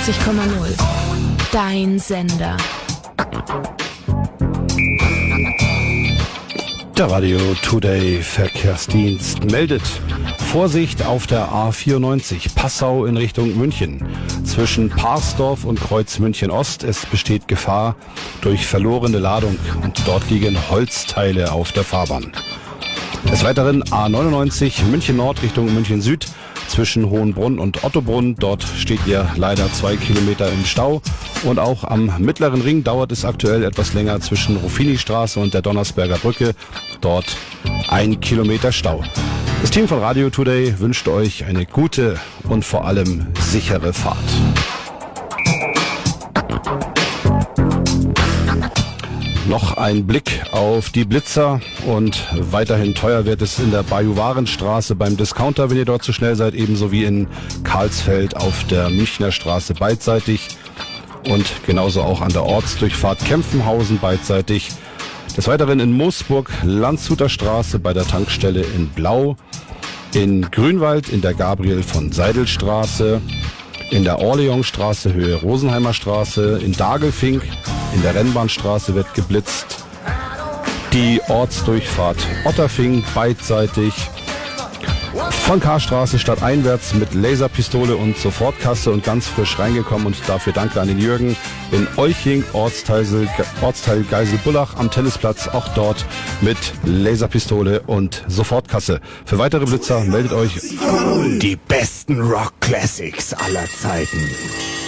Dein Sender. Der Radio Today Verkehrsdienst meldet Vorsicht auf der A94 Passau in Richtung München. Zwischen Parsdorf und Kreuz München Ost. Es besteht Gefahr durch verlorene Ladung und dort liegen Holzteile auf der Fahrbahn. Des Weiteren A99 München Nord Richtung München Süd. Zwischen Hohenbrunn und Ottobrunn. Dort steht ihr leider 2 Kilometer im Stau. Und auch am Mittleren Ring dauert es aktuell etwas länger zwischen Ruffini-Straße und der Donnersberger Brücke. Dort 1 Kilometer Stau. Das Team von Radio Today wünscht euch eine gute und vor allem sichere Fahrt. Noch ein Blick auf die Blitzer und weiterhin teuer wird es in der Bajuwarenstraße beim Discounter, wenn ihr dort zu schnell seid, ebenso wie in Karlsfeld auf der Münchner Straße beidseitig und genauso auch an der Ortsdurchfahrt Kempfenhausen beidseitig. Des Weiteren in Moosburg, Landshuter Straße bei der Tankstelle in Blau, in Grünwald in der Gabriel von Seidel Straße, in der Orleansstraße Höhe Rosenheimer Straße, in Dagelfink, in der Rennbahnstraße wird geblitzt, die Ortsdurchfahrt Otterfing beidseitig, von Karstraße stadteinwärts mit Laserpistole und Sofortkasse und ganz frisch reingekommen und dafür danke an den Jürgen. In Euching, Ortsteil Geiselbullach am Tennisplatz, auch dort mit Laserpistole und Sofortkasse. Für weitere Blitzer meldet euch. Die besten Rock-Classics aller Zeiten.